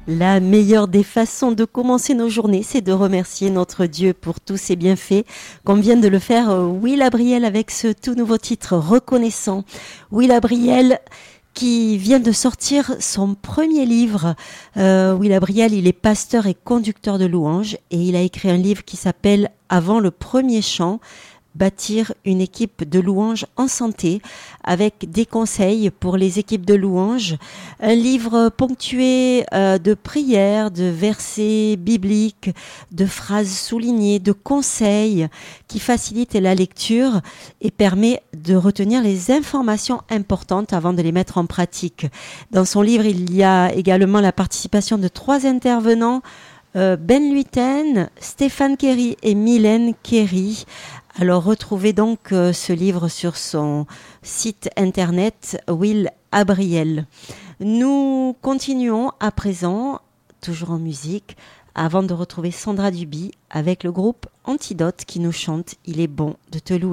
La meilleure des façons de commencer nos journées, c'est de remercier notre Dieu pour tous ses bienfaits, comme vient de le faire Will Abriel avec ce tout nouveau titre Reconnaissant. Will Abriel qui vient de sortir son premier livre. Will Abriel, il est pasteur et conducteur de louanges et il a écrit un livre qui s'appelle Avant le premier chant, bâtir une équipe de louanges en santé avec des conseils pour les équipes de louanges. Un livre ponctué de prières, de versets bibliques, de phrases soulignées, de conseils qui facilitent la lecture et permet de retenir les informations importantes avant de les mettre en pratique. Dans son livre, il y a également la participation de 3 intervenants, Ben Luiten, Stéphane Kerry et Mylène Kerry. Alors retrouvez donc ce livre sur son site internet Will Abriel. Nous continuons à présent, toujours en musique, avant de retrouver Sandra Duby avec le groupe Antidote qui nous chante « Il est bon de te louer ».